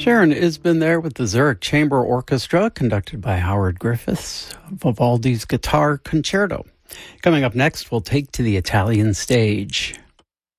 Sharon has been there with the Zurich Chamber Orchestra, conducted by Howard Griffiths, Vivaldi's Guitar Concerto. Coming up next, we'll take to the Italian stage.